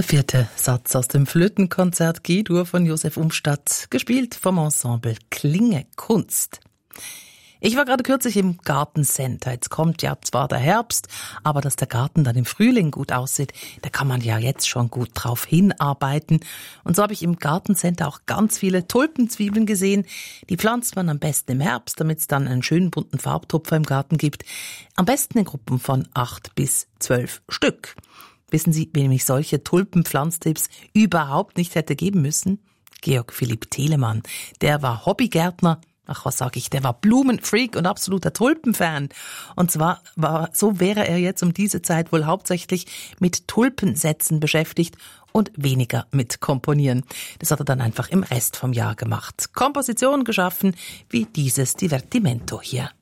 Der 4. Satz aus dem Flötenkonzert G-Dur von Josef Umstatt, gespielt vom Ensemble Klinge Kunst. Ich war gerade kürzlich im Gartencenter. Jetzt kommt ja zwar der Herbst, aber dass der Garten dann im Frühling gut aussieht, da kann man ja jetzt schon gut drauf hinarbeiten. Und so habe ich im Gartencenter auch ganz viele Tulpenzwiebeln gesehen. Die pflanzt man am besten im Herbst, damit es dann einen schönen bunten Farbtupfer im Garten gibt. Am besten in Gruppen von 8 bis 12 Stück. Wissen Sie, wem ich solche Tulpenpflanztipps überhaupt nicht hätte geben müssen? Georg Philipp Telemann. Der war Hobbygärtner. Ach, was sag ich, der war Blumenfreak und absoluter Tulpenfan. Und zwar wäre er jetzt um diese Zeit wohl hauptsächlich mit Tulpensätzen beschäftigt und weniger mit Komponieren. Das hat er dann einfach im Rest vom Jahr gemacht. Kompositionen geschaffen, wie dieses Divertimento hier.